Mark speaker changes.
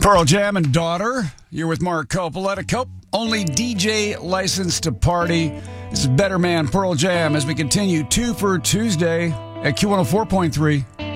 Speaker 1: Pearl Jam and Daughter. You're with Mark Coppola. Let a Cope. Only DJ licensed to party. This is Better Man, Pearl Jam, as we continue 2 for Tuesday at Q104.3.